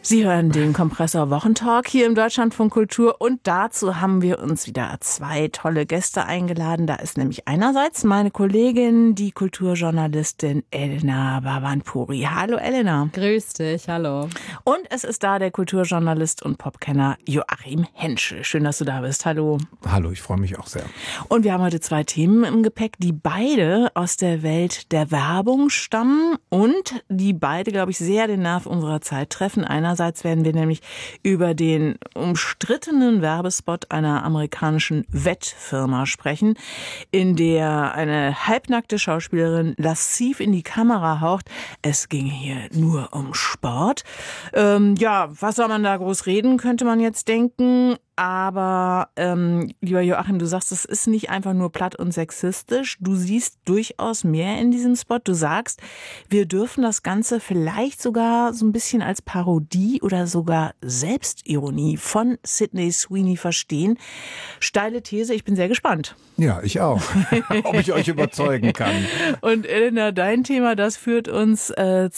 Sie hören den Kompressor Wochentalk hier im Deutschlandfunk Kultur und dazu haben wir uns wieder 2 tolle Gäste eingeladen. Da ist nämlich einerseits meine Kollegin, die Kulturjournalistin Elena Bhavanpuri. Hallo Elena. Grüß dich, hallo. Und es ist da der Kulturjournalist und Popkenner Joachim Henschel. Schön, dass du da bist. Hallo. Hallo, ich freue mich auch sehr. Und wir haben heute 2 Themen im Gepäck, die beide aus der Welt der Werbung stammen und die beide, glaube ich, sehr den Nerv unserer Zeit treffen. Einerseits werden wir nämlich über den umstrittenen Werbespot einer amerikanischen Wettfirma sprechen, in der eine halbnackte Schauspielerin lasziv in die Kamera haucht. Es ging hier nur um Sport. Was soll man da groß reden, könnte man jetzt denken. Aber, lieber Joachim, du sagst, es ist nicht einfach nur platt und sexistisch. Du siehst durchaus mehr in diesem Spot. Du sagst, wir dürfen das Ganze vielleicht sogar so ein bisschen als Parodie oder sogar Selbstironie von Sydney Sweeney verstehen. Steile These, ich bin sehr gespannt. Ja, ich auch. Ob ich euch überzeugen kann. Und Elena, dein Thema, das führt uns dein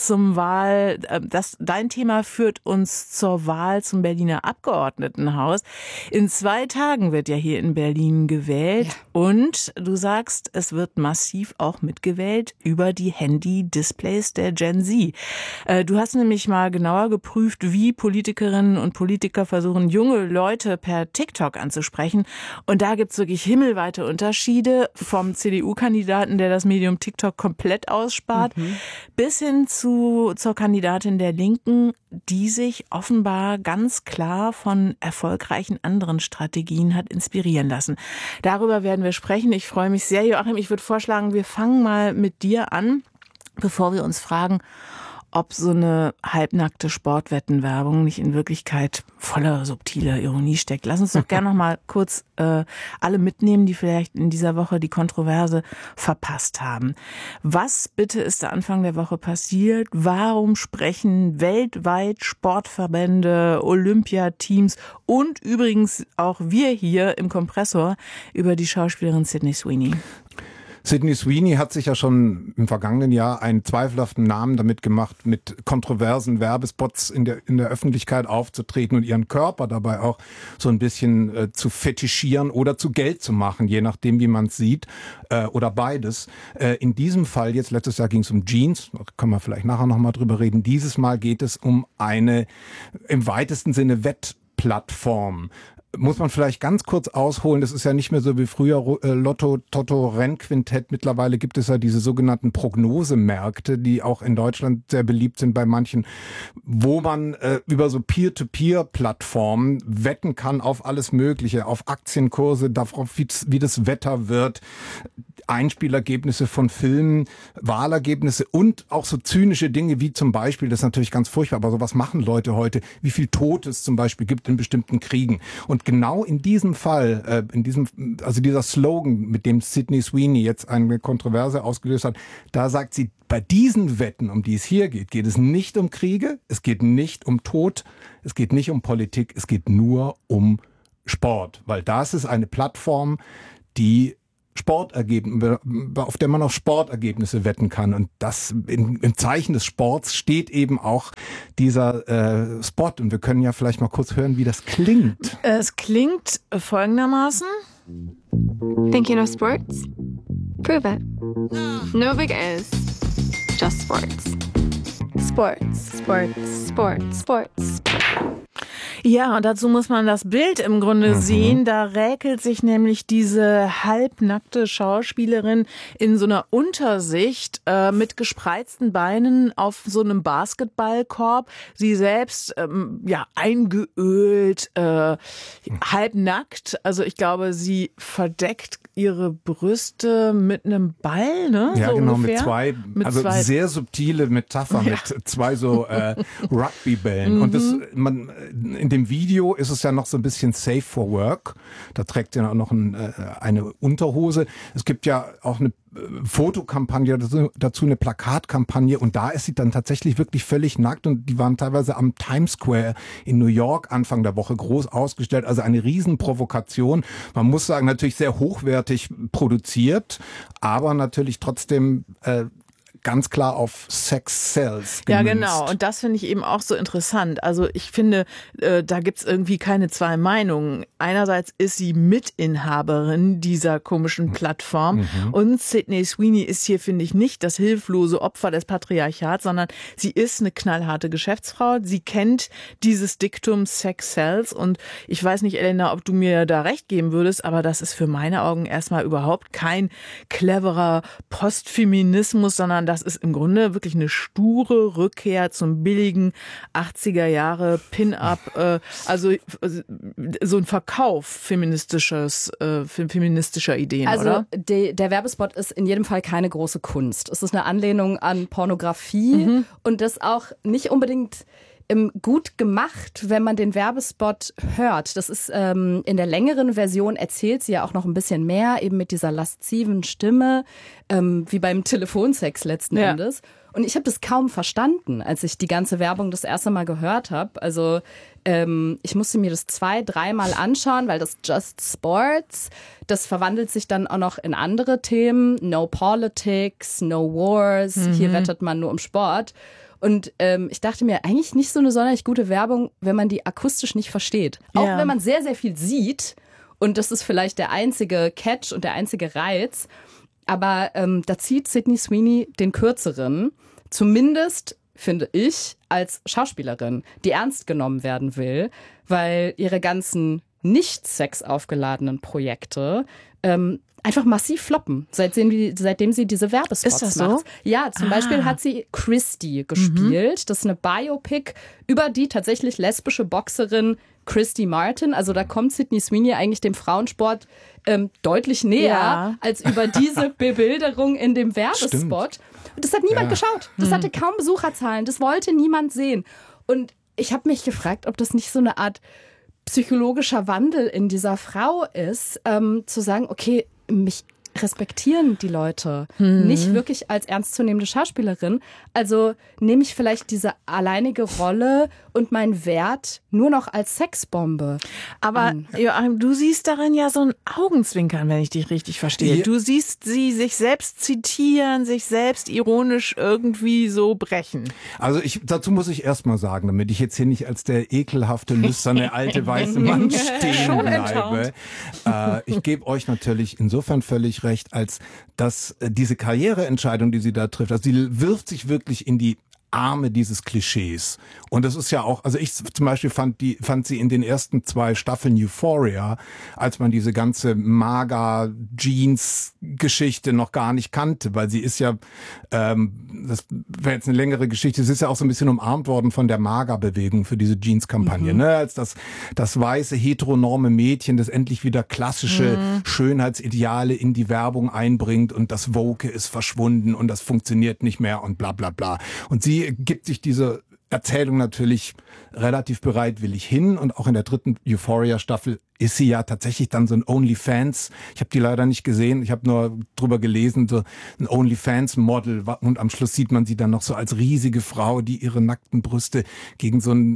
Thema führt uns zur Wahl zum Berliner Abgeordnetenhaus. In 2 Tagen wird ja hier in Berlin gewählt und du sagst, es wird massiv auch mitgewählt über die Handy-Displays der Gen Z. Du hast nämlich mal genauer geprüft, wie Politikerinnen und Politiker versuchen, junge Leute per TikTok anzusprechen. Und da gibt's wirklich himmelweite Unterschiede vom CDU-Kandidaten, der das Medium TikTok komplett ausspart, bis hin zur Kandidatin der Linken, die sich offenbar ganz klar von erfolgreichen anderen Strategien hat inspirieren lassen. Darüber werden wir sprechen. Ich freue mich sehr, Joachim. Ich würde vorschlagen, wir fangen mal mit dir an, bevor wir uns fragen, ob so eine halbnackte Sportwettenwerbung nicht in Wirklichkeit voller subtiler Ironie steckt. Lass uns doch gerne noch mal kurz alle mitnehmen, die vielleicht in dieser Woche die Kontroverse verpasst haben. Was bitte ist der Anfang der Woche passiert? Warum sprechen weltweit Sportverbände, Olympiateams und übrigens auch wir hier im Kompressor über die Schauspielerin Sydney Sweeney? Sydney Sweeney hat sich ja schon im vergangenen Jahr einen zweifelhaften Namen damit gemacht, mit kontroversen Werbespots in der Öffentlichkeit aufzutreten und ihren Körper dabei auch so ein bisschen zu fetischieren oder zu Geld zu machen, je nachdem, wie man es sieht, oder beides. In diesem Fall, jetzt letztes Jahr ging es um Jeans, da können wir vielleicht nachher nochmal drüber reden. Dieses Mal geht es um eine im weitesten Sinne Wettplattform. Muss man vielleicht ganz kurz ausholen, das ist ja nicht mehr so wie früher Lotto, Toto, Rennquintett. Mittlerweile gibt es ja diese sogenannten Prognosemärkte, die auch in Deutschland sehr beliebt sind bei manchen, wo man über so Peer-to-Peer-Plattformen wetten kann auf alles Mögliche, auf Aktienkurse, darauf, wie das Wetter wird, Einspielergebnisse von Filmen, Wahlergebnisse und auch so zynische Dinge wie zum Beispiel, das ist natürlich ganz furchtbar, aber sowas machen Leute heute, wie viel Tote es zum Beispiel gibt in bestimmten Kriegen. Und genau in diesem Fall, also dieser Slogan, mit dem Sydney Sweeney jetzt eine Kontroverse ausgelöst hat, da sagt sie, bei diesen Wetten, um die es hier geht, geht es nicht um Kriege, es geht nicht um Tod, es geht nicht um Politik, es geht nur um Sport. Weil das ist eine Plattform, die auf der man auf Sportergebnisse wetten kann. Und das im Zeichen des Sports steht eben auch dieser Spot. Und wir können ja vielleicht mal kurz hören, wie das klingt. Es klingt folgendermaßen. Think you know sports? Prove it. No big is. Just sports. Sports. Sports. Sports. Sports. Ja, und dazu muss man das Bild im Grunde sehen. Da räkelt sich nämlich diese halbnackte Schauspielerin in so einer Untersicht mit gespreizten Beinen auf so einem Basketballkorb. Sie selbst eingeölt, halbnackt. Also ich glaube, sie verdeckt ihre Brüste mit einem Ball, ne? Ja, so genau, ungefähr. mit zwei sehr subtile Metapher, mit 2 so Rugbybällen. Und in dem Video ist es ja noch so ein bisschen safe for work. Da trägt sie ja auch noch eine Unterhose. Es gibt ja auch eine Fotokampagne dazu, eine Plakatkampagne, und da ist sie dann tatsächlich wirklich völlig nackt, und die waren teilweise am Times Square in New York Anfang der Woche groß ausgestellt, also eine Riesenprovokation. Man muss sagen, natürlich sehr hochwertig produziert, aber natürlich trotzdem ganz klar auf Sex Sells gemünzt. Ja, genau. Und das finde ich eben auch so interessant. Also ich finde, da gibt's irgendwie keine zwei Meinungen. Einerseits ist sie Mitinhaberin dieser komischen Plattform und Sydney Sweeney ist hier, finde ich, nicht das hilflose Opfer des Patriarchats, sondern sie ist eine knallharte Geschäftsfrau. Sie kennt dieses Diktum Sex Sells und ich weiß nicht, Elena, ob du mir da recht geben würdest, aber das ist für meine Augen erstmal überhaupt kein cleverer Postfeminismus, sondern das ist im Grunde wirklich eine sture Rückkehr zum billigen 80er Jahre Pin-Up, also so ein Verkauf feministischer Ideen, also, oder? Der Werbespot ist in jedem Fall keine große Kunst. Es ist eine Anlehnung an Pornografie und das auch nicht unbedingt gut gemacht, wenn man den Werbespot hört. Das ist in der längeren Version erzählt sie ja auch noch ein bisschen mehr, eben mit dieser lasziven Stimme, wie beim Telefonsex letzten Endes. Und ich habe das kaum verstanden, als ich die ganze Werbung das erste Mal gehört habe. Also ich musste mir das 2-3 Mal anschauen, weil das Just Sports, das verwandelt sich dann auch noch in andere Themen. No Politics, No Wars, hier wettet man nur um Sport. Und ich dachte mir, eigentlich nicht so eine sonderlich gute Werbung, wenn man die akustisch nicht versteht. Auch wenn man sehr, sehr viel sieht. Und das ist vielleicht der einzige Catch und der einzige Reiz. Aber da zieht Sydney Sweeney den Kürzeren. Zumindest, finde ich, als Schauspielerin, die ernst genommen werden will. Weil ihre ganzen nicht sexaufgeladenen Projekte einfach massiv floppen, seitdem sie diese Werbespots macht. Ist das so? Ja, zum Beispiel hat sie Christy gespielt. Das ist eine Biopic über die tatsächlich lesbische Boxerin Christy Martin. Also da kommt Sydney Sweeney eigentlich dem Frauensport deutlich näher als über diese Bebilderung in dem Werbespot. Und das hat niemand geschaut. Das hatte kaum Besucherzahlen. Das wollte niemand sehen. Und ich habe mich gefragt, ob das nicht so eine Art psychologischer Wandel in dieser Frau ist, zu sagen, okay, mich respektieren die Leute nicht wirklich als ernstzunehmende Schauspielerin. Also nehme ich vielleicht diese alleinige Rolle und meinen Wert nur noch als Sexbombe. Aber Joachim, du siehst darin ja so ein Augenzwinkern, wenn ich dich richtig verstehe. Ja. Du siehst sie sich selbst zitieren, sich selbst ironisch irgendwie so brechen. Also dazu muss ich erst mal sagen, damit ich jetzt hier nicht als der ekelhafte, lüsterne, alte, weiße Mann stehen bleibe. Ich gebe euch natürlich insofern völlig recht, als dass diese Karriereentscheidung, die sie da trifft, also sie wirft sich wirklich in die Arme dieses Klischees. Und das ist ja auch, also ich zum Beispiel fand sie in den ersten 2 Staffeln Euphoria, als man diese ganze Maga-Jeans-Geschichte noch gar nicht kannte, weil sie ist ja, das wäre jetzt eine längere Geschichte, sie ist ja auch so ein bisschen umarmt worden von der Maga-Bewegung für diese Jeans-Kampagne, ne? Als das weiße, heteronorme Mädchen, das endlich wieder klassische Schönheitsideale in die Werbung einbringt und das Woke ist verschwunden und das funktioniert nicht mehr und bla bla bla. Und sie gibt sich diese Erzählung natürlich relativ bereitwillig hin und auch in der 3. Euphoria-Staffel ist sie ja tatsächlich dann so ein OnlyFans. Ich habe die leider nicht gesehen, ich habe nur drüber gelesen, so ein OnlyFans-Model und am Schluss sieht man sie dann noch so als riesige Frau, die ihre nackten Brüste gegen so ein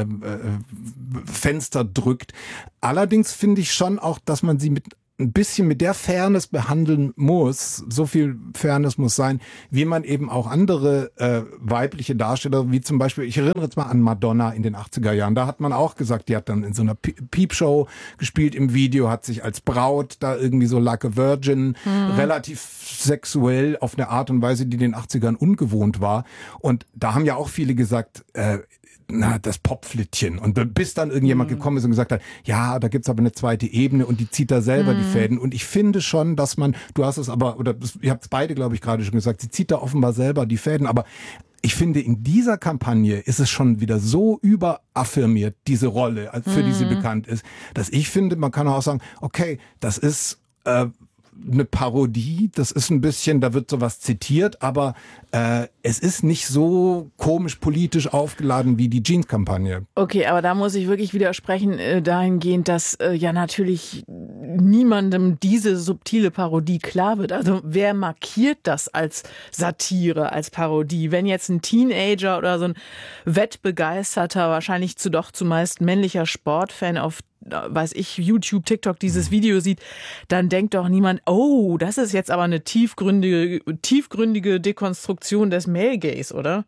Fenster drückt. Allerdings finde ich schon auch, dass man sie ein bisschen mit der Fairness behandeln muss, so viel Fairness muss sein, wie man eben auch andere weibliche Darsteller, wie zum Beispiel, ich erinnere jetzt mal an Madonna in den 80er Jahren, da hat man auch gesagt, die hat dann in so einer Peep-Show gespielt im Video, hat sich als Braut da irgendwie so like a Virgin, relativ sexuell auf eine Art und Weise, die in den 80ern ungewohnt war. Und da haben ja auch viele gesagt, das Popflittchen. Und bis dann irgendjemand gekommen ist und gesagt hat, ja, da gibt's aber eine zweite Ebene und die zieht da selber die Fäden. Und ich finde schon, dass du hast es aber, oder ihr habt es beide, glaube ich, gerade schon gesagt, sie zieht da offenbar selber die Fäden. Aber ich finde, in dieser Kampagne ist es schon wieder so überaffirmiert, diese Rolle, für die sie bekannt ist, dass ich finde, man kann auch sagen, okay, das ist eine Parodie, das ist ein bisschen, da wird sowas zitiert, aber es ist nicht so komisch politisch aufgeladen wie die Jeans-Kampagne. Okay, aber da muss ich wirklich widersprechen dahingehend, dass ja natürlich niemandem diese subtile Parodie klar wird. Also wer markiert das als Satire, als Parodie? Wenn jetzt ein Teenager oder so ein wettbegeisterter, wahrscheinlich doch zumeist männlicher Sportfan auf weiß ich, YouTube, TikTok dieses Video sieht, dann denkt doch niemand, oh, das ist jetzt aber eine tiefgründige Dekonstruktion des Male Gaze, oder?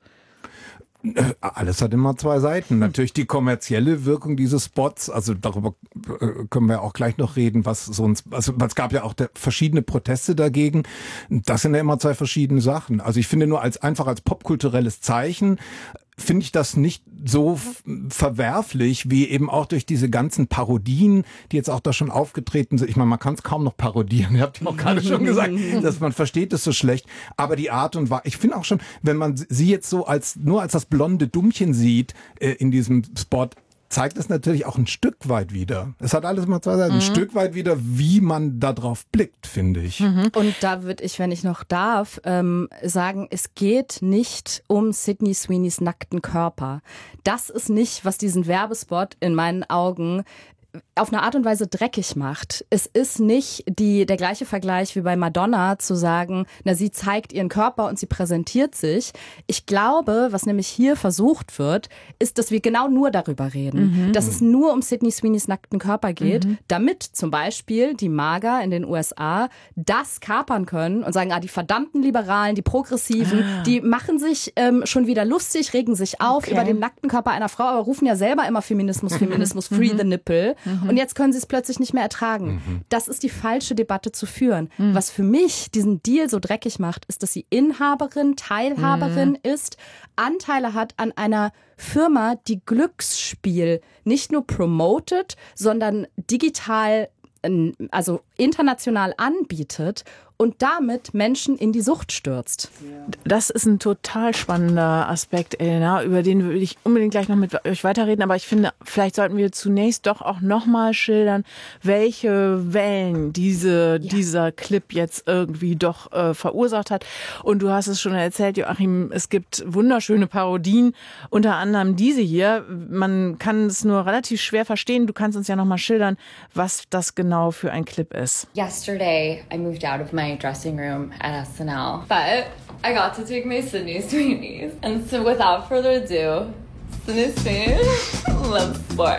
Alles hat immer zwei Seiten. Natürlich die kommerzielle Wirkung dieses Spots, also darüber können wir auch gleich noch reden, also es gab ja auch verschiedene Proteste dagegen. Das sind ja immer zwei verschiedene Sachen. Also ich finde nur einfach als popkulturelles Zeichen finde ich das nicht so verwerflich, wie eben auch durch diese ganzen Parodien, die jetzt auch da schon aufgetreten sind. Ich meine, man kann es kaum noch parodieren. Ihr habt ja auch gerade schon gesagt, dass man versteht es so schlecht. Aber die Art und Weise, ich finde auch schon, wenn man sie jetzt so nur als das blonde Dummchen sieht in diesem Spot, zeigt es natürlich auch ein Stück weit wieder. Es hat alles mal zwei Seiten. Ein Stück weit wieder, wie man da drauf blickt, finde ich. Und da würde ich, wenn ich noch darf, sagen, es geht nicht um Sydney Sweeneys nackten Körper. Das ist nicht, was diesen Werbespot in meinen Augen auf eine Art und Weise dreckig macht. Es ist nicht der gleiche Vergleich wie bei Madonna zu sagen, na, sie zeigt ihren Körper und sie präsentiert sich. Ich glaube, was nämlich hier versucht wird, ist, dass wir genau nur darüber reden. Dass es nur um Sydney Sweeneys nackten Körper geht, damit zum Beispiel die MAGA in den USA das kapern können und sagen, die verdammten Liberalen, die Progressiven, die machen sich schon wieder lustig, regen sich auf über den nackten Körper einer Frau, aber rufen ja selber immer Feminismus, free the nipple. Und jetzt können sie es plötzlich nicht mehr ertragen. Das ist die falsche Debatte zu führen. Was für mich diesen Deal so dreckig macht, ist, dass sie Inhaberin, Teilhaberin ist, Anteile hat an einer Firma, die Glücksspiel nicht nur promotet, sondern digital, also international anbietet und damit Menschen in die Sucht stürzt. Das ist ein total spannender Aspekt, Elena, über den würde ich unbedingt gleich noch mit euch weiterreden. Aber ich finde, vielleicht sollten wir zunächst doch auch nochmal schildern, welche Wellen dieser Clip jetzt irgendwie doch verursacht hat. Und du hast es schon erzählt, Joachim, es gibt wunderschöne Parodien, unter anderem diese hier. Man kann es nur relativ schwer verstehen. Du kannst uns ja nochmal schildern, was das genau für ein Clip ist. Yesterday, I moved out of my dressing room at SNL, but I got to take my Sydney Sweeney's. And so without further ado, Sydney Sweeney loves sport.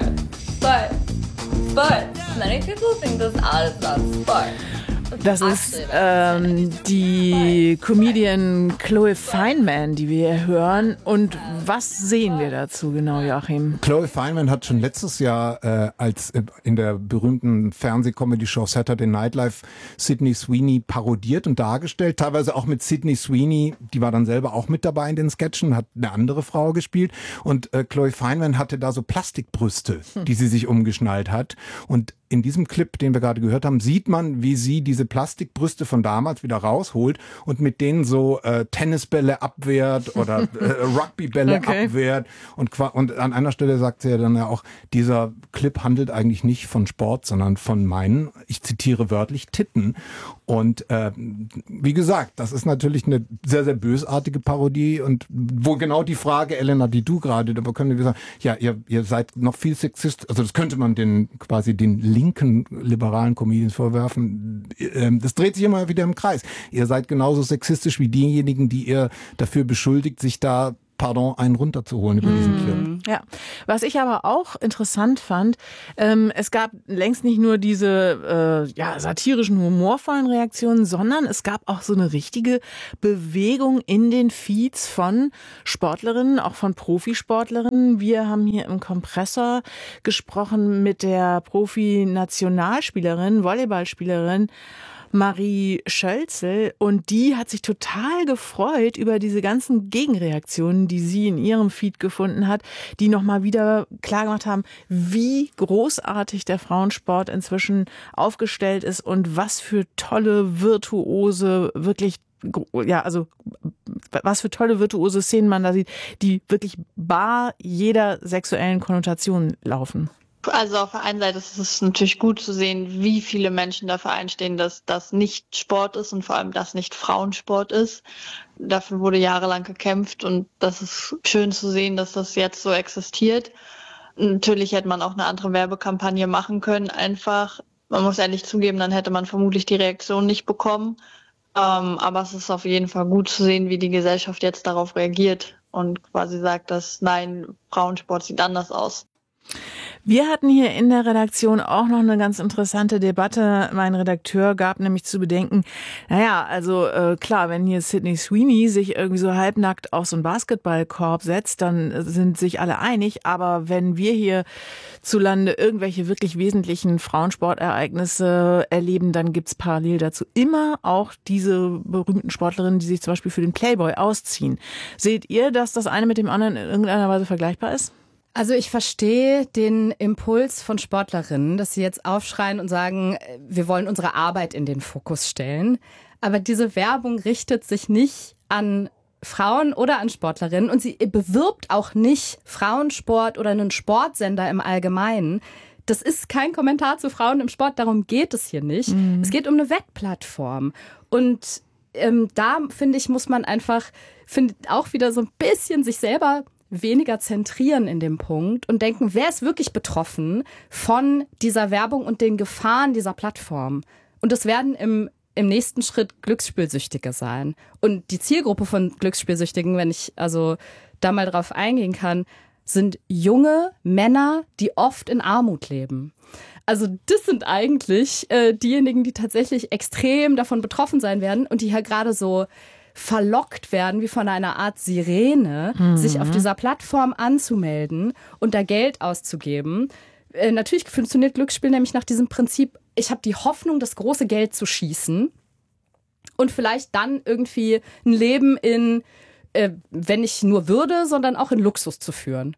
But many people think this ad is not sport. Das ist die Comedian Chloe Fineman, die wir hier hören. Und was sehen wir dazu genau, Joachim? Chloe Fineman hat schon letztes Jahr als in der berühmten Fernseh-Comedy-Show Saturday Night Live Sydney Sweeney parodiert und dargestellt. Teilweise auch mit Sydney Sweeney, die war dann selber auch mit dabei in den Sketchen, hat eine andere Frau gespielt. Und Chloe Fineman hatte da so Plastikbrüste, die sie sich umgeschnallt hat. Und in diesem Clip, den wir gerade gehört haben, sieht man, wie sie diese Plastikbrüste von damals wieder rausholt und mit denen so Tennisbälle abwehrt oder Rugbybälle abwehrt. Und an einer Stelle sagt sie ja dann ja auch, dieser Clip handelt eigentlich nicht von Sport, sondern von meinen, ich zitiere wörtlich, Titten. Und wie gesagt, das ist natürlich eine sehr, sehr bösartige Parodie und wo genau die Frage, Elena, die du gerade, da können wir sagen, ja, ihr seid noch viel sexist, also das könnte man den linken liberalen Comedians vorwerfen. Das dreht sich immer wieder im Kreis. Ihr seid genauso sexistisch wie diejenigen, die ihr dafür beschuldigt, sich da einen runterzuholen über diesen Clip. Ja, was ich aber auch interessant fand, es gab längst nicht nur diese satirischen, humorvollen Reaktionen, sondern es gab auch so eine richtige Bewegung in den Feeds von Sportlerinnen, auch von Profisportlerinnen. Wir haben hier im Kompressor gesprochen mit der Profi-Nationalspielerin, Volleyballspielerin Marie Schölzel, und die hat sich total gefreut über diese ganzen Gegenreaktionen, die sie in ihrem Feed gefunden hat, die nochmal wieder klargemacht haben, wie großartig der Frauensport inzwischen aufgestellt ist und was für tolle virtuose, was für tolle virtuose Szenen man da sieht, die wirklich bar jeder sexuellen Konnotation laufen. Also auf der einen Seite ist es natürlich gut zu sehen, wie viele Menschen dafür einstehen, dass das nicht Sport ist und vor allem das nicht Frauensport ist. Dafür wurde jahrelang gekämpft und das ist schön zu sehen, dass das jetzt so existiert. Natürlich hätte man auch eine andere Werbekampagne machen können, einfach. Man muss ehrlich zugeben, dann hätte man vermutlich die Reaktion nicht bekommen. Aber es ist auf jeden Fall gut zu sehen, wie die Gesellschaft jetzt darauf reagiert und quasi sagt, dass nein, Frauensport sieht anders aus. Wir hatten hier in der Redaktion auch noch eine ganz interessante Debatte. Mein Redakteur gab nämlich zu bedenken, klar, wenn hier Sydney Sweeney sich irgendwie so halbnackt auf so einen Basketballkorb setzt, dann sind sich alle einig. Aber wenn wir hier zulande irgendwelche wirklich wesentlichen Frauensportereignisse erleben, dann gibt's parallel dazu immer auch diese berühmten Sportlerinnen, die sich zum Beispiel für den Playboy ausziehen. Seht ihr, dass das eine mit dem anderen in irgendeiner Weise vergleichbar ist? Also ich verstehe den Impuls von Sportlerinnen, dass sie jetzt aufschreien und sagen, wir wollen unsere Arbeit in den Fokus stellen. Aber diese Werbung richtet sich nicht an Frauen oder an Sportlerinnen und sie bewirbt auch nicht Frauensport oder einen Sportsender im Allgemeinen. Das ist kein Kommentar zu Frauen im Sport, darum geht es hier nicht. Es geht um eine Wettplattform. Und da, finde ich, muss man einfach auch wieder so ein bisschen sich selber weniger zentrieren in dem Punkt und denken, wer ist wirklich betroffen von dieser Werbung und den Gefahren dieser Plattform? Und es werden im nächsten Schritt Glücksspielsüchtige sein. Und die Zielgruppe von Glücksspielsüchtigen, wenn ich also da mal drauf eingehen kann, sind junge Männer, die oft in Armut leben. Also das sind eigentlich diejenigen, die tatsächlich extrem davon betroffen sein werden und die hier gerade so verlockt werden, wie von einer Art Sirene, sich auf dieser Plattform anzumelden und da Geld auszugeben. Natürlich funktioniert Glücksspiel nämlich nach diesem Prinzip, ich habe die Hoffnung, das große Geld zu schießen und vielleicht dann irgendwie ein Leben in, wenn nicht nur Würde, sondern auch in Luxus zu führen.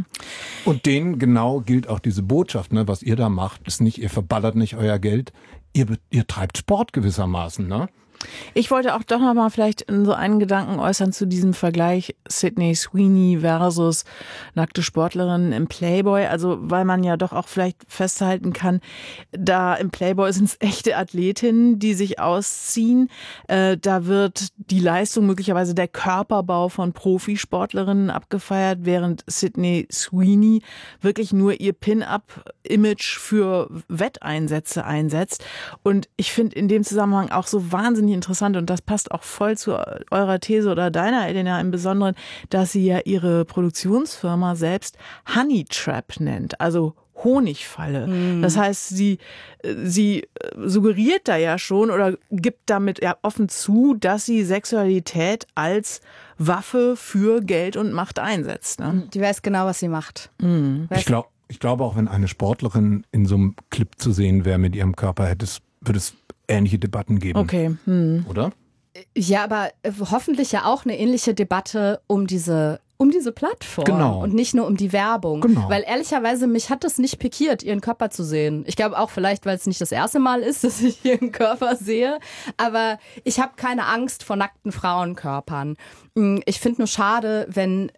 Und denen genau gilt auch diese Botschaft, ne? Was ihr da macht, ist nicht, ihr verballert nicht euer Geld, ihr treibt Sport gewissermaßen, ne? Ich wollte auch doch noch mal vielleicht so einen Gedanken äußern zu diesem Vergleich Sydney Sweeney versus nackte Sportlerinnen im Playboy. Also weil man ja doch auch vielleicht festhalten kann, da im Playboy sind es echte Athletinnen, die sich ausziehen. Da wird die Leistung, möglicherweise der Körperbau von Profisportlerinnen abgefeiert, während Sydney Sweeney wirklich nur ihr Pin-Up-Image für Wetteinsätze einsetzt. Und ich finde in dem Zusammenhang auch so wahnsinnig interessant und das passt auch voll zu eurer These oder deiner, Elena, im Besonderen, dass sie ja ihre Produktionsfirma selbst Honey Trap nennt, also Honigfalle. Das heißt, sie suggeriert da ja schon oder gibt damit ja offen zu, dass sie Sexualität als Waffe für Geld und Macht einsetzt. Ne? Die weiß genau, was sie macht. Ich glaube auch, wenn eine Sportlerin in so einem Clip zu sehen wäre mit ihrem Körper, würde es ähnliche Debatten geben. Okay. Oder? Ja, aber hoffentlich ja auch eine ähnliche Debatte um diese Plattform. Genau. Und nicht nur um die Werbung. Genau. Weil ehrlicherweise, mich hat das nicht pikiert, ihren Körper zu sehen. Ich glaube auch vielleicht, weil es nicht das erste Mal ist, dass ich ihren Körper sehe. Aber ich habe keine Angst vor nackten Frauenkörpern. Ich finde nur schade, wenn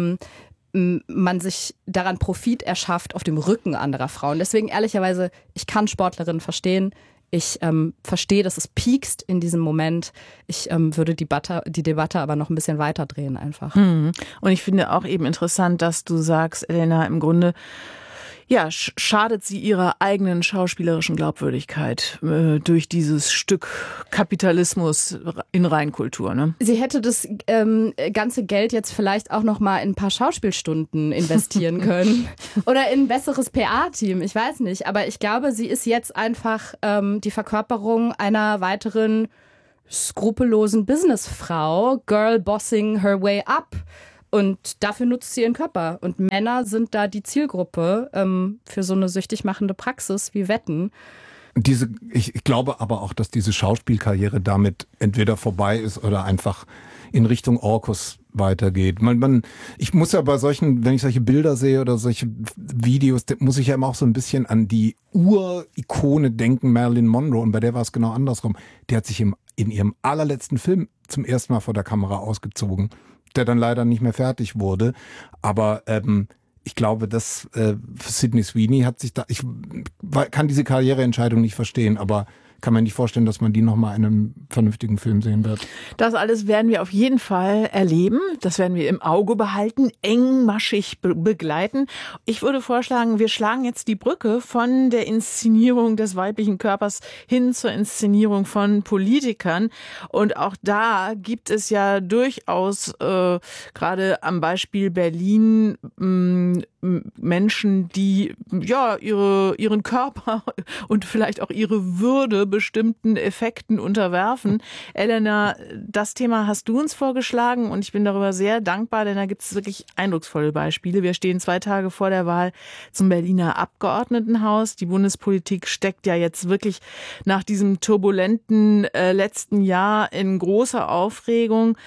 man sich daran Profit erschafft auf dem Rücken anderer Frauen. Deswegen ehrlicherweise, ich kann Sportlerinnen verstehen. Ich verstehe, dass es piekst in diesem Moment. Ich würde die Debatte aber noch ein bisschen weiter drehen einfach. Und ich finde auch eben interessant, dass du sagst, Elena, im Grunde ja, schadet sie ihrer eigenen schauspielerischen Glaubwürdigkeit durch dieses Stück Kapitalismus in Reinkultur, ne? Sie hätte das ganze Geld jetzt vielleicht auch noch mal in ein paar Schauspielstunden investieren können oder in ein besseres PA-Team, ich weiß nicht. Aber ich glaube, sie ist jetzt einfach die Verkörperung einer weiteren skrupellosen Businessfrau, Girl bossing her way up. Und dafür nutzt sie ihren Körper. Und Männer sind da die Zielgruppe für so eine süchtig machende Praxis wie Wetten. Ich glaube aber auch, dass diese Schauspielkarriere damit entweder vorbei ist oder einfach in Richtung Orkus weitergeht. Ich muss ja bei solchen, wenn ich solche Bilder sehe oder solche Videos, muss ich ja immer auch so ein bisschen an die Ur-Ikone denken, Marilyn Monroe. Und bei der war es genau andersrum. Die hat sich in ihrem allerletzten Film zum ersten Mal vor der Kamera ausgezogen, der dann leider nicht mehr fertig wurde. Aber ich glaube, dass Sydney Sweeney hat sich da, ich kann diese Karriereentscheidung nicht verstehen, aber kann mir nicht vorstellen, dass man die nochmal in einem vernünftigen Film sehen wird. Das alles werden wir auf jeden Fall erleben. Das werden wir im Auge behalten, engmaschig begleiten. Ich würde vorschlagen, wir schlagen jetzt die Brücke von der Inszenierung des weiblichen Körpers hin zur Inszenierung von Politikern. Und auch da gibt es ja durchaus gerade am Beispiel Berlin Menschen, die ja ihren Körper und vielleicht auch ihre Würde bestimmten Effekten unterwerfen. Elena, das Thema hast du uns vorgeschlagen und ich bin darüber sehr dankbar, denn da gibt es wirklich eindrucksvolle Beispiele. Wir stehen 2 Tage vor der Wahl zum Berliner Abgeordnetenhaus. Die Bundespolitik steckt ja jetzt wirklich nach diesem turbulenten letzten Jahr in großer Aufregung.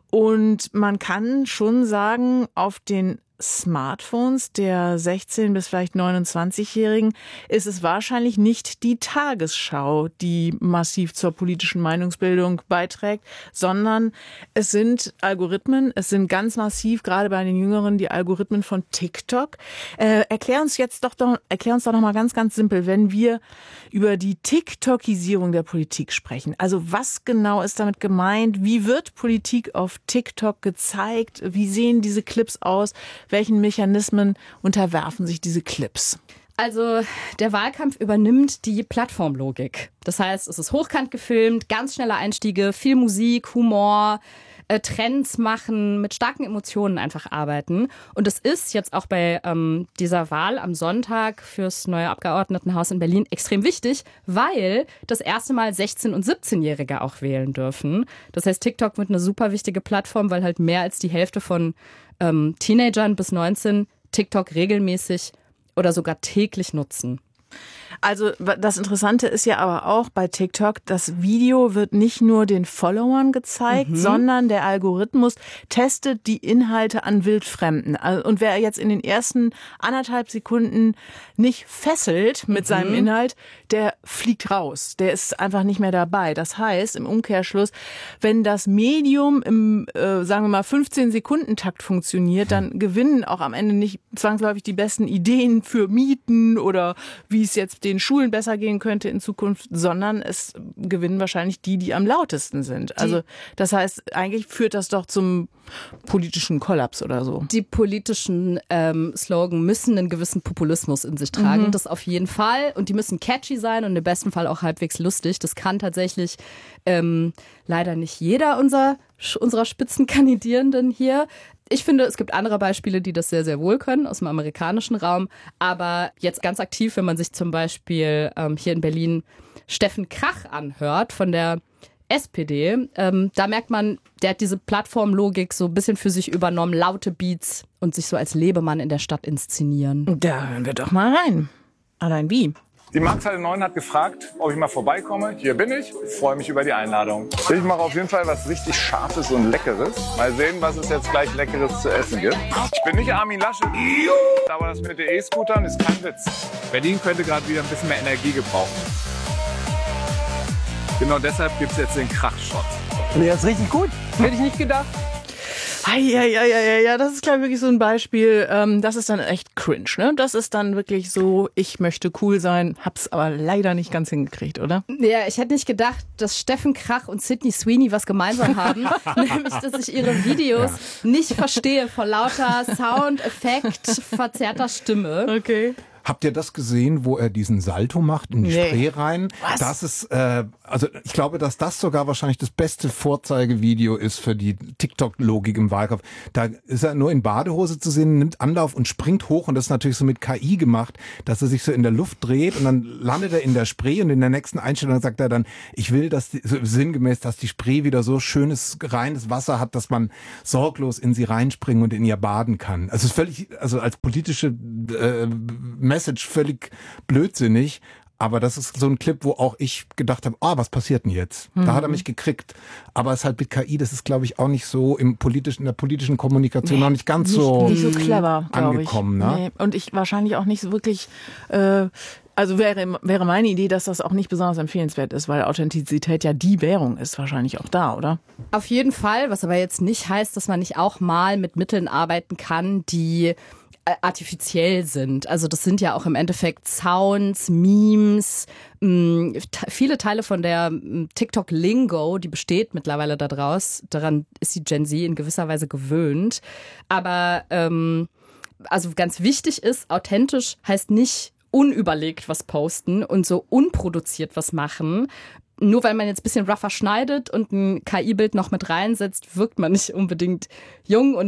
Und man kann schon sagen, auf den Smartphones der 16- bis vielleicht 29-Jährigen ist es wahrscheinlich nicht die Tagesschau, die massiv zur politischen Meinungsbildung beiträgt, sondern es sind Algorithmen, es sind ganz massiv, gerade bei den Jüngeren, die Algorithmen von TikTok. Erklär uns doch noch mal ganz, ganz simpel, wenn wir über die TikTokisierung der Politik sprechen. Also was genau ist damit gemeint? Wie wird Politik auf TikTok gezeigt? Wie sehen diese Clips aus? Welchen Mechanismen unterwerfen sich diese Clips? Also der Wahlkampf übernimmt die Plattformlogik. Das heißt, es ist hochkant gefilmt, ganz schnelle Einstiege, viel Musik, Humor, Trends machen, mit starken Emotionen einfach arbeiten. Und das ist jetzt auch bei dieser Wahl am Sonntag fürs neue Abgeordnetenhaus in Berlin extrem wichtig, weil das erste Mal 16- und 17-Jährige auch wählen dürfen. Das heißt, TikTok wird eine super wichtige Plattform, weil halt mehr als die Hälfte von Teenagern bis 19 TikTok regelmäßig oder sogar täglich nutzen. Also das Interessante ist ja aber auch bei TikTok, das Video wird nicht nur den Followern gezeigt, sondern der Algorithmus testet die Inhalte an Wildfremden. Und wer jetzt in den ersten 1,5 Sekunden nicht fesselt mit seinem Inhalt, der fliegt raus. Der ist einfach nicht mehr dabei. Das heißt, im Umkehrschluss, wenn das Medium im, sagen wir mal, 15-Sekunden-Takt funktioniert, dann gewinnen auch am Ende nicht zwangsläufig die besten Ideen für Mieten oder wie es jetzt den Schulen besser gehen könnte in Zukunft, sondern es gewinnen wahrscheinlich die am lautesten sind. Also das heißt, eigentlich führt das doch zum politischen Kollaps oder so. Die politischen Slogan müssen einen gewissen Populismus in sich tragen, das auf jeden Fall. Und die müssen catchy sein und im besten Fall auch halbwegs lustig. Das kann tatsächlich leider nicht jeder unserer Spitzenkandidierenden hier. Ich finde, es gibt andere Beispiele, die das sehr, sehr wohl können aus dem amerikanischen Raum. Aber jetzt ganz aktiv, wenn man sich zum Beispiel hier in Berlin Steffen Krach anhört von der SPD, da merkt man, der hat diese Plattformlogik so ein bisschen für sich übernommen, laute Beats und sich so als Lebemann in der Stadt inszenieren. Da hören wir doch mal rein. Allein wie? Die Markthalle 9 hat gefragt, ob ich mal vorbeikomme. Hier bin ich. Freue mich über die Einladung. Ich mache auf jeden Fall was richtig Scharfes und Leckeres. Mal sehen, was es jetzt gleich Leckeres zu essen gibt. Ich bin nicht Armin Laschet, aber das mit den E-Scootern ist kein Witz. Berlin könnte gerade wieder ein bisschen mehr Energie gebrauchen. Genau deshalb gibt es jetzt den Krachshot. Der ist richtig gut. Hätte ich nicht gedacht. Ja, das ist gleich wirklich so ein Beispiel, das ist dann echt cringe, ne? Das ist dann wirklich so, ich möchte cool sein, hab's aber leider nicht ganz hingekriegt, oder? Ja, ich hätte nicht gedacht, dass Steffen Krach und Sydney Sweeney was gemeinsam haben, nämlich, dass ich ihre Videos nicht verstehe vor lauter Soundeffekt, verzerrter Stimme. Okay. Habt ihr das gesehen, wo er diesen Salto macht in die Spree rein? Was? Das ist, also ich glaube, dass das sogar wahrscheinlich das beste Vorzeigevideo ist für die TikTok-Logik im Wahlkampf. Da ist er nur in Badehose zu sehen, nimmt Anlauf und springt hoch und das ist natürlich so mit KI gemacht, dass er sich so in der Luft dreht und dann landet er in der Spree und in der nächsten Einstellung sagt er dann, ich will, dass so sinngemäß, dass die Spree wieder so schönes, reines Wasser hat, dass man sorglos in sie reinspringen und in ihr baden kann. Also es ist völlig, also als politische Message völlig blödsinnig, aber das ist so ein Clip, wo auch ich gedacht habe, was passiert denn jetzt? Da hat er mich gekriegt. Aber es ist halt mit KI, das ist glaube ich auch nicht so in der politischen Kommunikation noch nicht ganz nicht so clever, angekommen. Ich. Ne? Nee. Und ich wahrscheinlich auch nicht so wirklich, also wäre meine Idee, dass das auch nicht besonders empfehlenswert ist, weil Authentizität ja die Währung ist wahrscheinlich auch da, oder? Auf jeden Fall, was aber jetzt nicht heißt, dass man nicht auch mal mit Mitteln arbeiten kann, die artifiziell sind. Also das sind ja auch im Endeffekt Sounds, Memes, viele Teile von der TikTok-Lingo, die besteht mittlerweile daran ist die Gen Z in gewisser Weise gewöhnt. Aber also ganz wichtig ist, authentisch heißt nicht unüberlegt was posten und so unproduziert was machen. Nur weil man jetzt ein bisschen rougher schneidet und ein KI-Bild noch mit reinsetzt, wirkt man nicht unbedingt jung und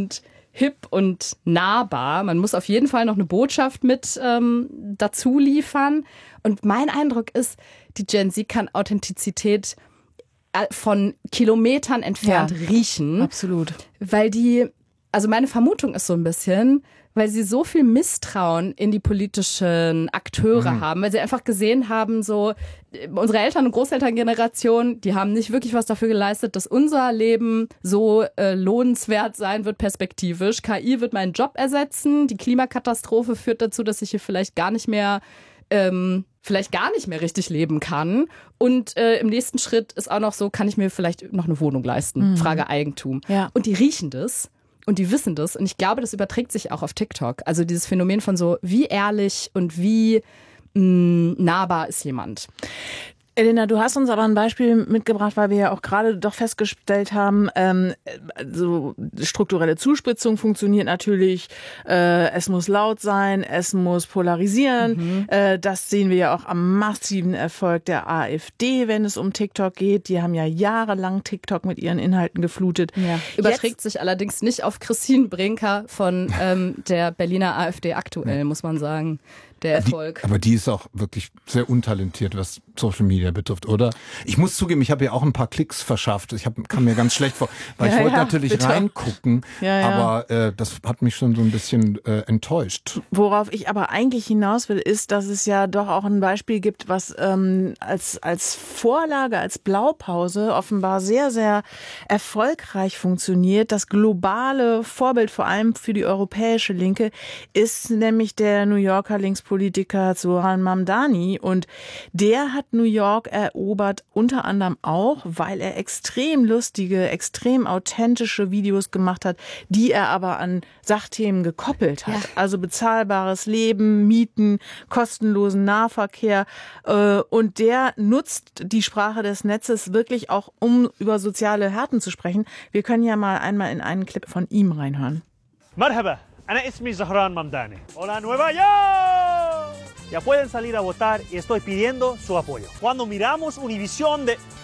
hip und nahbar. Man muss auf jeden Fall noch eine Botschaft mit dazu liefern. Und mein Eindruck ist, die Gen Z kann Authentizität von Kilometern entfernt riechen. Absolut. Weil also meine Vermutung ist so ein bisschen, weil sie so viel Misstrauen in die politischen Akteure haben, weil sie einfach gesehen haben, so unsere Eltern- und Großelterngeneration, die haben nicht wirklich was dafür geleistet, dass unser Leben so lohnenswert sein wird perspektivisch. KI wird meinen Job ersetzen, die Klimakatastrophe führt dazu, dass ich hier vielleicht gar nicht mehr richtig leben kann. Und im nächsten Schritt ist auch noch so, kann ich mir vielleicht noch eine Wohnung leisten? Frage Eigentum. Ja. Und die riechen das. Und die wissen das. Und ich glaube, das überträgt sich auch auf TikTok. Also dieses Phänomen von so, wie ehrlich und wie nahbar ist jemand. Elena, du hast uns aber ein Beispiel mitgebracht, weil wir ja auch gerade doch festgestellt haben, so strukturelle Zuspitzung funktioniert natürlich, es muss laut sein, es muss polarisieren. Das sehen wir ja auch am massiven Erfolg der AfD, wenn es um TikTok geht. Die haben ja jahrelang TikTok mit ihren Inhalten geflutet. Ja. Überträgt sich allerdings nicht auf Christine Brinker von der Berliner AfD aktuell, muss man sagen. Der Erfolg. Aber die ist auch wirklich sehr untalentiert, was Social Media betrifft, oder? Ich muss zugeben, ich habe ja auch ein paar Klicks verschafft. kam mir ganz schlecht vor, weil ich wollte natürlich reingucken, aber das hat mich schon so ein bisschen enttäuscht. Worauf ich aber eigentlich hinaus will, ist, dass es ja doch auch ein Beispiel gibt, was als Vorlage, als Blaupause offenbar sehr, sehr erfolgreich funktioniert. Das globale Vorbild, vor allem für die europäische Linke, ist nämlich der New Yorker Linkspolitiker Zoran Mamdani, und der hat New York erobert, unter anderem auch, weil er extrem lustige, extrem authentische Videos gemacht hat, die er aber an Sachthemen gekoppelt hat. Ja. Also bezahlbares Leben, Mieten, kostenlosen Nahverkehr, und der nutzt die Sprache des Netzes wirklich auch, um über soziale Härten zu sprechen. Wir können ja mal einmal in einen Clip von ihm reinhören. Marhaba. أنا اسمي زهران ممداني. Hola Nueva York. Ya pueden salir a votar y estoy pidiendo su apoyo. Cuando miramos una visión.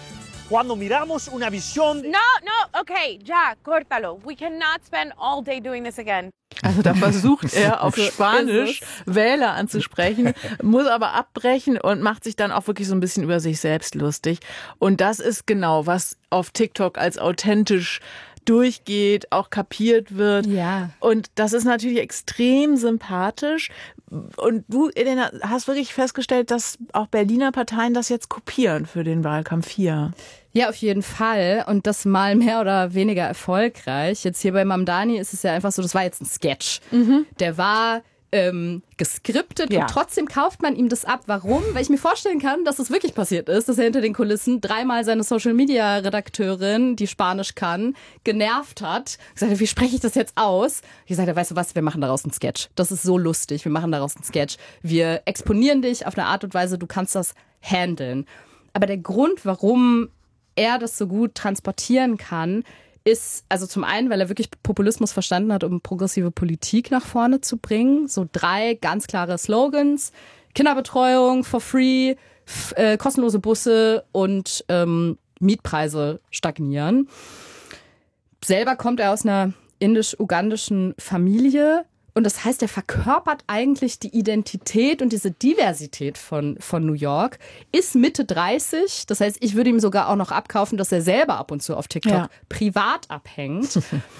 No, okay, ya, córtalo. We cannot spend all day doing this again. Also da versucht er auf Spanisch Wähler anzusprechen, muss aber abbrechen und macht sich dann auch wirklich so ein bisschen über sich selbst lustig. Und das ist genau, was auf TikTok als authentisch durchgeht, auch kapiert wird. Ja. Und das ist natürlich extrem sympathisch. Und du, Elena, hast wirklich festgestellt, dass auch Berliner Parteien das jetzt kopieren für den Wahlkampf hier. Ja, auf jeden Fall. Und das mal mehr oder weniger erfolgreich. Jetzt hier bei Mamdani ist es ja einfach so, das war jetzt ein Sketch. Der war geskriptet und trotzdem kauft man ihm das ab. Warum? Weil ich mir vorstellen kann, dass es wirklich passiert ist, dass er hinter den Kulissen dreimal seine Social-Media-Redakteurin, die Spanisch kann, genervt hat. Gesagt hat, wie spreche ich das jetzt aus? Ich gesagt habe, weißt du was, wir machen daraus einen Sketch. Das ist so lustig, wir machen daraus einen Sketch. Wir exponieren dich auf eine Art und Weise, du kannst das handeln. Aber der Grund, warum er das so gut transportieren kann, ist, also zum einen, weil er wirklich Populismus verstanden hat, um progressive Politik nach vorne zu bringen. So 3 ganz klare Slogans: Kinderbetreuung for free, kostenlose Busse und Mietpreise stagnieren. Selber kommt er aus einer indisch-ugandischen Familie. Und das heißt, er verkörpert eigentlich die Identität und diese Diversität von New York, ist Mitte 30. Das heißt, ich würde ihm sogar auch noch abkaufen, dass er selber ab und zu auf TikTok privat abhängt.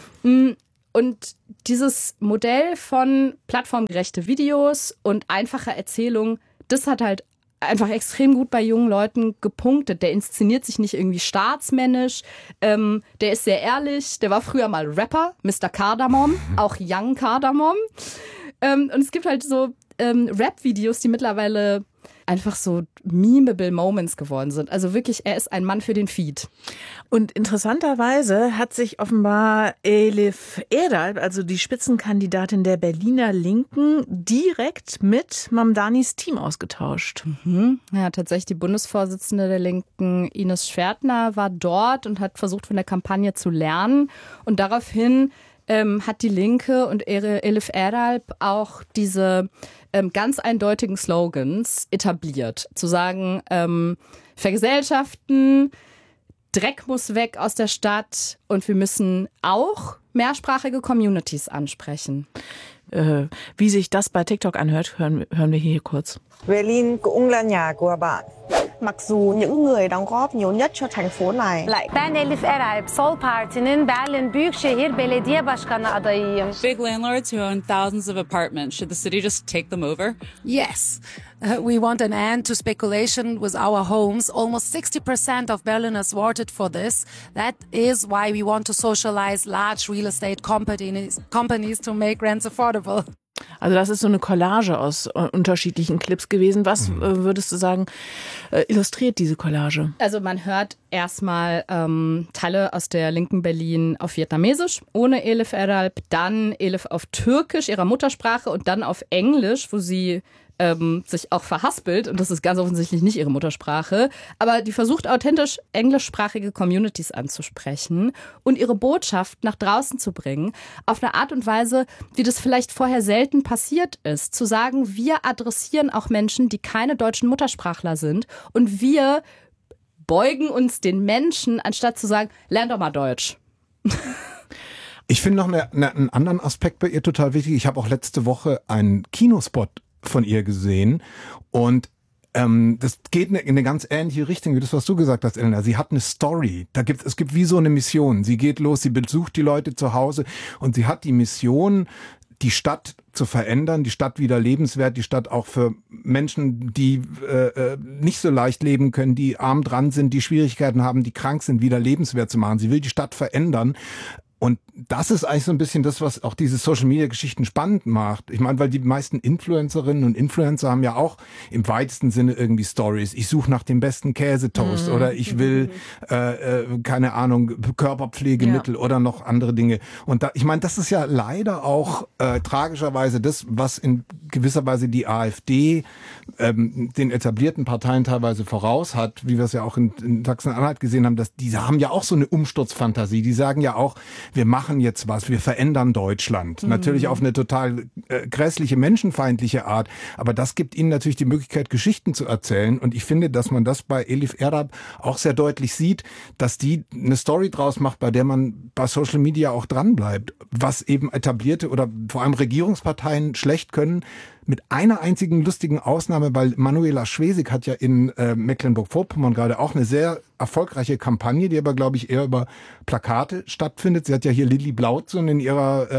Und dieses Modell von plattformgerechte Videos und einfacher Erzählung, das hat halt einfach extrem gut bei jungen Leuten gepunktet. Der inszeniert sich nicht irgendwie staatsmännisch. Der ist sehr ehrlich. Der war früher mal Rapper, Mr. Cardamom, auch Young Cardamom. Und es gibt halt so Rap-Videos, die mittlerweile einfach so memeable Moments geworden sind. Also wirklich, er ist ein Mann für den Feed. Und interessanterweise hat sich offenbar Elif Erdalp, also die Spitzenkandidatin der Berliner Linken, direkt mit Mamdanis Team ausgetauscht. Ja, tatsächlich die Bundesvorsitzende der Linken, Ines Schwertner, war dort und hat versucht, von der Kampagne zu lernen. Und daraufhin hat die Linke und Elif Erdalp auch diese ganz eindeutigen Slogans etabliert. Zu sagen, vergesellschaften, Dreck muss weg aus der Stadt und wir müssen auch mehrsprachige Communities ansprechen. Wie sich das bei TikTok anhört, hören wir hier kurz. Berlin cũng là nhà của bạn. Mặc dù những người đóng góp nhiều nhất cho thành phố này. Ben Elif Eralp, Sol Parti'nin Berlin Büyükşehir Belediye Başkanı adayıyım. Big landlords who own thousands of apartments. Should the city just take them over? Yes. We want an end to speculation with our homes. Almost 60% of Berliners voted for this. That is why we want to socialize large real estate companies to make rents affordable. Also das ist so eine Collage aus unterschiedlichen Clips gewesen. Was würdest du sagen, illustriert diese Collage? Also man hört erstmal Teile aus der linken Berlin auf Vietnamesisch, ohne Elif Eralp, dann Elif auf Türkisch, ihrer Muttersprache, und dann auf Englisch, wo sie sich auch verhaspelt, und das ist ganz offensichtlich nicht ihre Muttersprache, aber die versucht authentisch englischsprachige Communities anzusprechen und ihre Botschaft nach draußen zu bringen, auf eine Art und Weise, wie das vielleicht vorher selten passiert ist, zu sagen, wir adressieren auch Menschen, die keine deutschen Muttersprachler sind, und wir beugen uns den Menschen, anstatt zu sagen, lern doch mal Deutsch. Ich finde noch einen anderen Aspekt bei ihr total wichtig. Ich habe auch letzte Woche einen Kinospot von ihr gesehen, und das geht in eine ganz ähnliche Richtung wie das, was du gesagt hast, Elena. Sie hat eine Story. Es gibt wie so eine Mission. Sie geht los, sie besucht die Leute zu Hause, und sie hat die Mission, die Stadt zu verändern, die Stadt wieder lebenswert, die Stadt auch für Menschen, die nicht so leicht leben können, die arm dran sind, die Schwierigkeiten haben, die krank sind, wieder lebenswert zu machen. Sie will die Stadt verändern. Und das ist eigentlich so ein bisschen das, was auch diese Social-Media-Geschichten spannend macht. Ich meine, weil die meisten Influencerinnen und Influencer haben ja auch im weitesten Sinne irgendwie Stories. Ich suche nach dem besten Käsetoast oder ich will, keine Ahnung, Körperpflegemittel oder noch andere Dinge. Und ich meine, das ist ja leider auch tragischerweise das, was in gewisser Weise die AfD den etablierten Parteien teilweise voraus hat, wie wir es ja auch in Sachsen-Anhalt gesehen haben, dass die haben ja auch so eine Umsturzfantasie. Die sagen ja auch, wir machen jetzt was, wir verändern Deutschland. Natürlich auf eine total grässliche, menschenfeindliche Art, aber das gibt ihnen natürlich die Möglichkeit, Geschichten zu erzählen, und ich finde, dass man das bei Elif Eralp auch sehr deutlich sieht, dass die eine Story draus macht, bei der man bei Social Media auch dranbleibt, was eben etablierte oder vor allem Regierungsparteien schlecht können, mit einer einzigen lustigen Ausnahme, weil Manuela Schwesig hat ja in Mecklenburg-Vorpommern gerade auch eine sehr erfolgreiche Kampagne, die aber, glaube ich, eher über Plakate stattfindet. Sie hat ja hier Lilly Blautzun in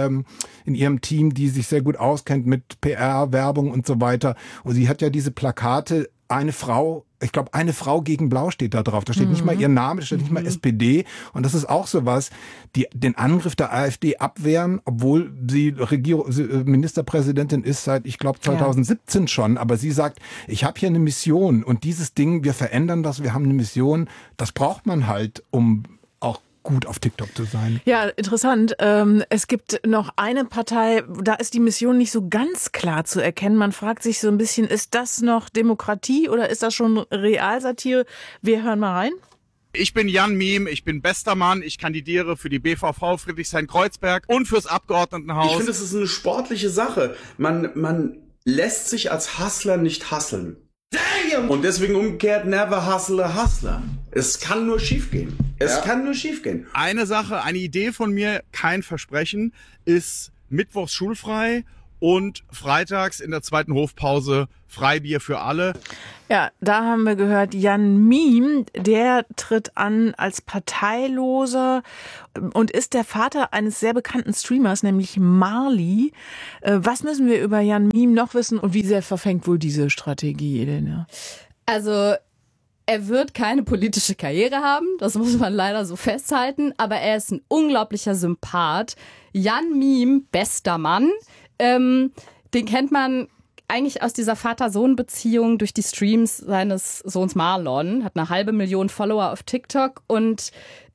ihrem Team, die sich sehr gut auskennt mit PR, Werbung und so weiter. Und sie hat ja diese Plakate, eine Frau gegen Blau steht da drauf. Da steht nicht mal ihr Name, da steht nicht mal SPD. Und das ist auch sowas, die den Angriff der AfD abwehren, obwohl sie Ministerpräsidentin ist seit, ich glaube, 2017 schon. Aber sie sagt, ich habe hier eine Mission, und dieses Ding, wir verändern das, wir haben eine Mission. Das braucht man halt, um auch gut auf TikTok zu sein. Ja, interessant. Es gibt noch eine Partei, da ist die Mission nicht so ganz klar zu erkennen. Man fragt sich so ein bisschen, ist das noch Demokratie oder ist das schon Realsatire? Wir hören mal rein. Ich bin Jan Miem, ich bin bester Mann, ich kandidiere für die BVV Friedrichshain-Kreuzberg und fürs Abgeordnetenhaus. Ich finde, es ist eine sportliche Sache. Man lässt sich als Hustler nicht hustlen. Damn! Und deswegen umgekehrt, never hustle a hustler. Es kann nur schiefgehen. Es kann nur schiefgehen. Eine Sache, eine Idee von mir, kein Versprechen, ist mittwochs schulfrei und freitags in der zweiten Hofpause Freibier für alle. Ja, da haben wir gehört, Jan Miem, der tritt an als Parteiloser und ist der Vater eines sehr bekannten Streamers, nämlich Marley. Was müssen wir über Jan Miem noch wissen und wie sehr verfängt wohl diese Strategie, Elena? Also, er wird keine politische Karriere haben, das muss man leider so festhalten, aber er ist ein unglaublicher Sympath. Jan Miem, bester Mann, den kennt man eigentlich aus dieser Vater-Sohn-Beziehung durch die Streams seines Sohns Marlon, hat 500.000 Follower auf TikTok, und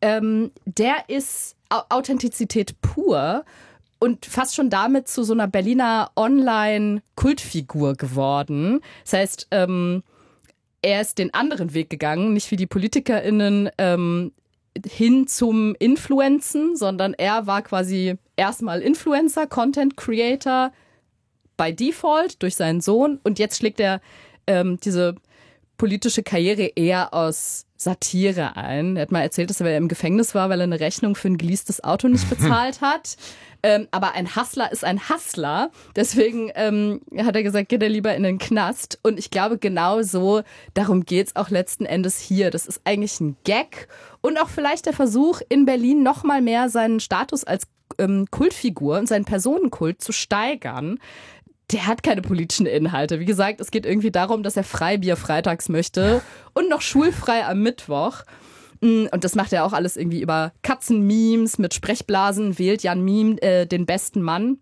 der ist Authentizität pur und fast schon damit zu so einer Berliner Online-Kultfigur geworden. Das heißt, er ist den anderen Weg gegangen, nicht wie die PolitikerInnen hin zum Influenzen, sondern er war quasi erstmal Influencer, Content Creator by Default durch seinen Sohn, und jetzt schlägt er diese politische Karriere eher aus Satire ein. Er hat mal erzählt, dass er im Gefängnis war, weil er eine Rechnung für ein geleastes Auto nicht bezahlt hat. Aber ein Hustler ist ein Hustler. Deswegen hat er gesagt, geht er lieber in den Knast. Und ich glaube, genau so, darum geht's auch letzten Endes hier. Das ist eigentlich ein Gag und auch vielleicht der Versuch, in Berlin noch mal mehr seinen Status als Kultfigur und seinen Personenkult zu steigern. Der hat keine politischen Inhalte. Wie gesagt, es geht irgendwie darum, dass er Freibier freitags möchte und noch schulfrei am Mittwoch. Und das macht er auch alles irgendwie über Katzenmemes mit Sprechblasen, wählt Jan Meme den besten Mann.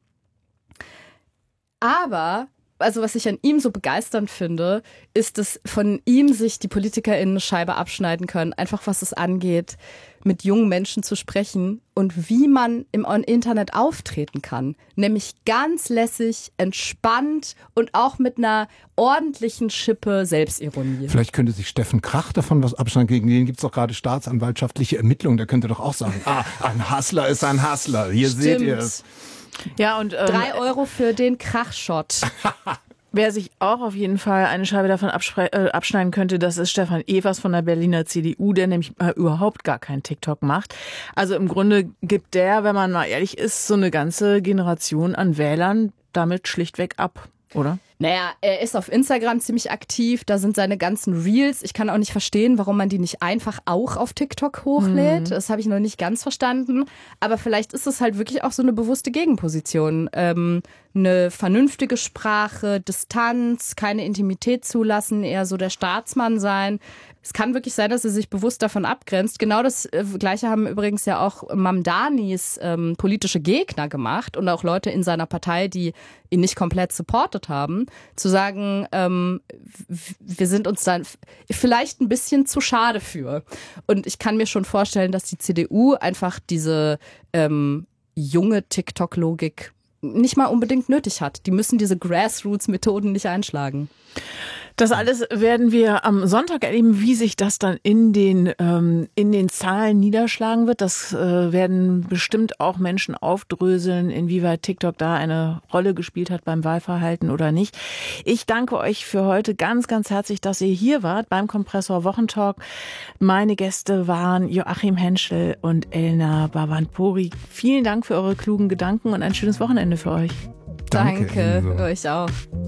Aber, also was ich an ihm so begeisternd finde, ist, dass von ihm sich die PolitikerInnen eine Scheibe abschneiden können, einfach was es angeht, mit jungen Menschen zu sprechen und wie man im Internet auftreten kann. Nämlich ganz lässig, entspannt und auch mit einer ordentlichen Schippe Selbstironie. Vielleicht könnte sich Steffen Krach davon was abschneiden. Gegen den gibt es doch gerade staatsanwaltschaftliche Ermittlungen. Der könnte doch auch sagen, ein Hustler ist ein Hustler. Hier Stimmt. seht ihr es. Ja, und 3 Euro für den Krachshot. Wer sich auch auf jeden Fall eine Scheibe davon abschneiden könnte, das ist Stefan Evers von der Berliner CDU, der nämlich überhaupt gar keinen TikTok macht. Also im Grunde gibt der, wenn man mal ehrlich ist, so eine ganze Generation an Wählern damit schlichtweg ab, oder? Naja, er ist auf Instagram ziemlich aktiv, da sind seine ganzen Reels. Ich kann auch nicht verstehen, warum man die nicht einfach auch auf TikTok hochlädt. Das habe ich noch nicht ganz verstanden. Aber vielleicht ist es halt wirklich auch so eine bewusste Gegenposition. Eine vernünftige Sprache, Distanz, keine Intimität zulassen, eher so der Staatsmann sein. Es kann wirklich sein, dass er sich bewusst davon abgrenzt. Genau das Gleiche haben übrigens ja auch Mamdanis politische Gegner gemacht und auch Leute in seiner Partei, die ihn nicht komplett supportet haben. Zu sagen, wir sind uns dann vielleicht ein bisschen zu schade für. Und ich kann mir schon vorstellen, dass die CDU einfach diese junge TikTok-Logik nicht mal unbedingt nötig hat. Die müssen diese Grassroots-Methoden nicht einschlagen. Das alles werden wir am Sonntag erleben, wie sich das dann in den Zahlen niederschlagen wird. Das werden bestimmt auch Menschen aufdröseln, inwieweit TikTok da eine Rolle gespielt hat beim Wahlverhalten oder nicht. Ich danke euch für heute ganz, ganz herzlich, dass ihr hier wart beim Kompressor Wochentalk. Meine Gäste waren Joachim Henschel und Elna Bhavanpuri. Vielen Dank für eure klugen Gedanken und ein schönes Wochenende für euch. Danke euch auch.